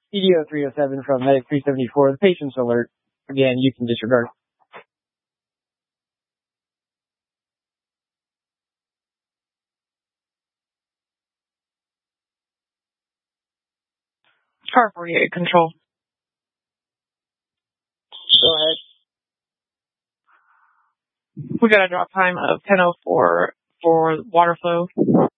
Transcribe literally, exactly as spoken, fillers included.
P D O three oh seven from Medic three seventy-four. The patient's alert. Again, you can disregard. Car forty-eight, control. Go ahead. We got a drop time of ten oh four for water flow.